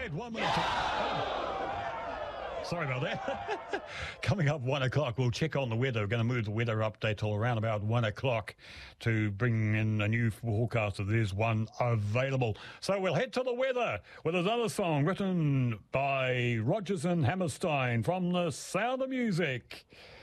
right, 1 minute. Sorry about that. Coming up 1 o'clock, we'll check on the weather. We're going to move the weather update till around about 1 o'clock to bring in a new forecast if there's one available. So we'll head to the weather with another song written by Rodgers and Hammerstein from The Sound of Music.